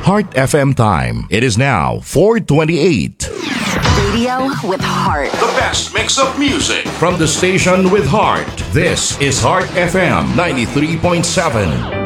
Heart FM time. It is now 4:28. Radio with heart. The best mix of music from the station with heart. This is Heart FM 93.7.